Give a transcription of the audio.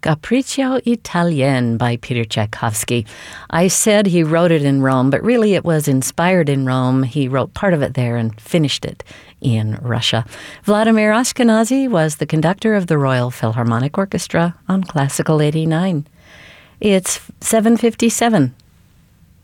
Capriccio Italien by Peter Tchaikovsky. I said he wrote it in Rome, but really it was inspired in Rome. He wrote part of it there and finished it in Russia. Vladimir Ashkenazy was the conductor of the Royal Philharmonic Orchestra on Classical 89. It's 7:57.